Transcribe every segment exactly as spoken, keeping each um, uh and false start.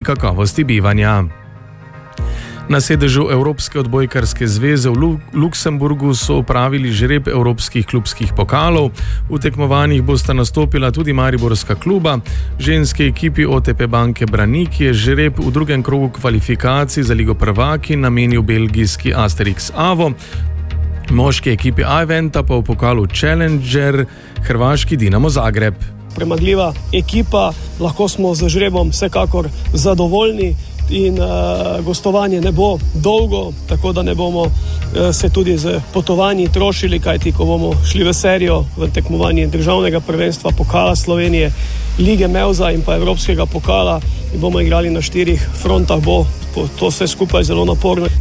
kakovosti bivanja. Na sedežu Evropske odbojkarske zveze v Luksemburgu so opravili žreb evropskih klubskih pokalov. V tekmovanjih bosta nastopila tudi mariborska kluba. Ženski ekipi O T P banke Branik je žreb v drugem krogu kvalifikacij za Ligo prvaki namenil belgijski Asterix Avo. Moški ekipi Iventa pa v pokalu Challenger hrvaški Dinamo Zagreb. Premagljiva ekipa, lahko smo z žrebom vsekakor zadovoljni. In uh, gostovanje ne bo dolgo, tako da ne bomo uh, se tudi z potovanji trošili, kajti ko bomo šli v serijo v tekmovanje državnega prvenstva, pokala Slovenije, Lige Mevza in pa Evropskega pokala in bomo igrali na štirih frontah, bo to vse skupaj zelo naporno.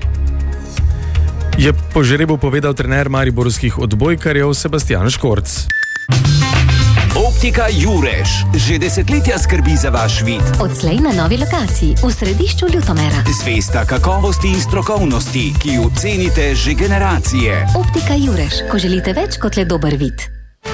Je po žrebu povedal trener mariborskih odbojkarjev Sebastian Škorc. Optika Jurež že desetletja skrbi za vaš vid. Odslej na novi lokaciji v središču Ljutomera. Zvesta kakovosti in strokovnosti, ki jo cenite že generacije. Optika Jurež, ko želite več kot le dober vid.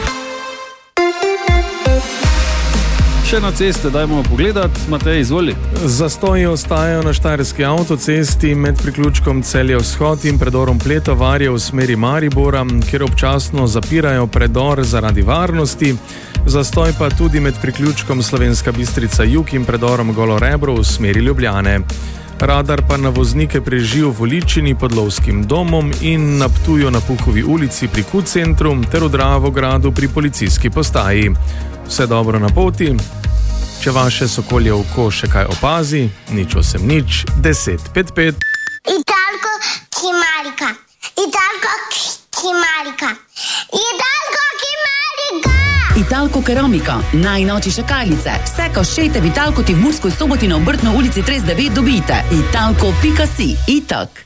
Še na ceste, dajmo pogledat. Matej, izvoli. Zastoji ostajajo na štajerski avtocesti med priključkom Celje Vzhod in predorom Pletovarje v smeri Maribora, kjer občasno zapirajo predor zaradi varnosti. Zastoj pa tudi med priključkom Slovenska Bistrica Jug in predorom Golo Rebro v smeri Ljubljane. Radar pa na voznike preži v Voličini pod Lovskim domom in na Ptuju na Puhovi ulici pri Q centru ter v Dravogradu pri policijski postaji. Vse dobro na poti. Če vaše sokolje oko še kaj opazi, nič osem nič, deset pet pet. Italko Kimarika, Italko Kimarika, Italko Kimarika. Italko Keramika, najnovejše šakaljice. Vse, kar šejte v Italko ti v Murskoj Soboti na Obrtno ulici trideset devet dobite. Italko pika si, Itak.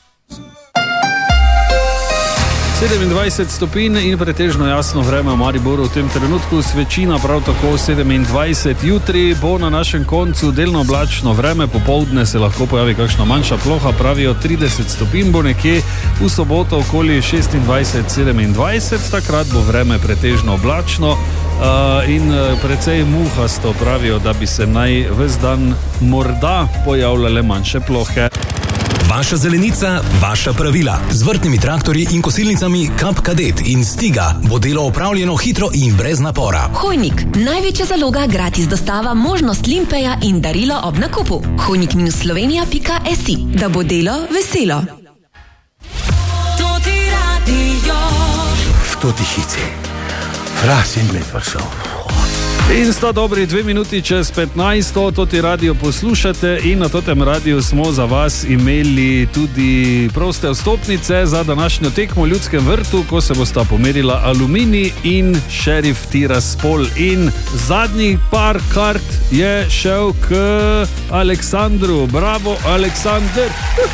sedemindvajset stopinj in pretežno jasno vreme v Mariboru v tem trenutku, svečina prav tako sedemindvajset. Jutri bo na našem koncu delno oblačno vreme, popoldne se lahko pojavi kakšna manjša ploha, pravijo trideset stopinj bo nekje, v soboto okoli šestindvajset sedemindvajset, takrat bo vreme pretežno oblačno uh, in precej muhasto, pravijo, da bi se naj ves dan morda pojavljale manjše plohe. Vaša zelenica, vaša pravila. Z vrtnimi traktorji in kosilnicami Kap Kadet in Stiga bo delo opravljeno hitro in brez napora. Hojnik, največja zaloga, gratis dostava, možnost limpeja in darilo ob nakupu. hojnik minus slovenija pika si, da bo delo veselo. To ti radio. Što ti hici? Fras in med vršal. In sta dobri dve minuti čez petnajst, to ti radio poslušate in na totem radiju smo za vas imeli tudi proste vstopnice za današnjo tekmo v Ljudskem vrtu, ko se bosta pomerila Aluminij in Šerif Tiraspol. In zadnji par kart je šel k Aleksandru. Bravo, Aleksander!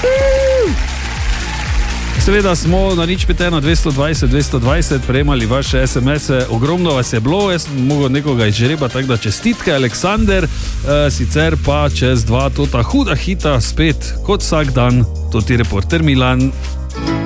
Seveda smo na nič pet ena dvesto dvajset dvesto dvajset prejemali vaše es em ese, ogromno vas je bilo, jaz sem mogel nekoga izžreba, tako da čestitke, Aleksander, e, sicer pa čez dva tota huda hita spet, kot vsak dan, to ti reporter Milan.